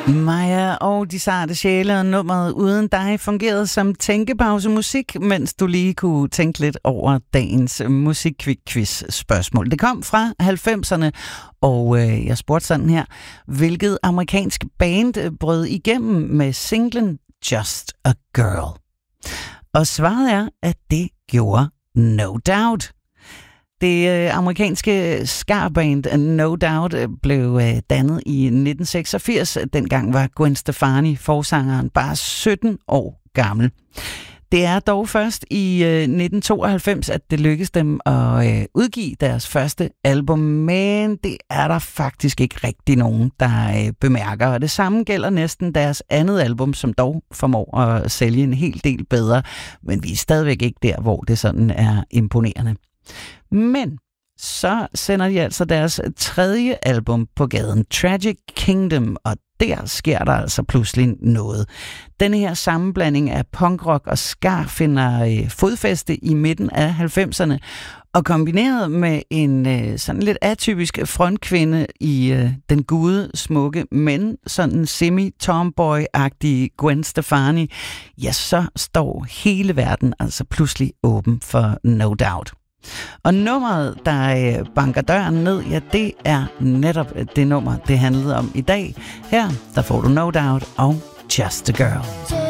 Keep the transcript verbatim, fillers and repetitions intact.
Maja og de sarte sjæle og nummeret Uden dig fungerede som tænkepausemusik, mens du lige kunne tænke lidt over dagens musikquiz-spørgsmål. Det kom fra halvfemserne, og øh, jeg spurgte sådan her, hvilket amerikansk band brød igennem med singlen Just a Girl? Og svaret er, at det gjorde No Doubt. Det øh, amerikanske ska-band No Doubt øh, blev øh, dannet i nitten seksogfirs. Dengang var Gwen Stefani, forsangeren, bare sytten år gammel. Det er dog først i øh, nitten tooghalvfems, at det lykkedes dem at øh, udgive deres første album, men det er der faktisk ikke rigtig nogen, der øh, bemærker. Og det samme gælder næsten deres andet album, som dog formår at sælge en hel del bedre, men vi er stadigvæk ikke der, hvor det sådan er imponerende. Men så sender de altså deres tredje album på gaden, Tragic Kingdom, og der sker der altså pludselig noget. Denne her sammenblanding af punkrock og ska finder øh, fodfæste i midten af halvfemserne, og kombineret med en øh, sådan lidt atypisk frontkvinde i øh, den gode, smukke, men sådan semi-tomboy-agtige Gwen Stefani, ja, så står hele verden altså pludselig åben for No Doubt. Og nummeret, der banker døren ned, ja, det er netop det nummer, det handlede om i dag. Her, der får du No Doubt og Just a Girl.